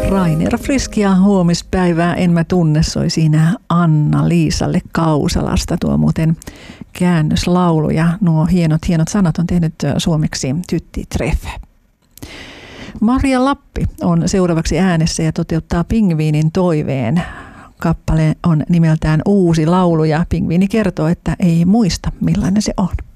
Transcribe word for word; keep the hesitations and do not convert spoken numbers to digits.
Rainer Friskia huomispäivää en mä tunne, soi siinä Anna-Liisalle Kausalasta. Tuo muuten käännöslaulu ja nuo hienot hienot sanat on tehnyt suomeksi Tytti Treff. Marja Lappi on seuraavaksi äänessä ja toteuttaa Pingviinin toiveen. Kappale on nimeltään Uusi laulu ja Pingviini kertoo, että ei muista millainen se on.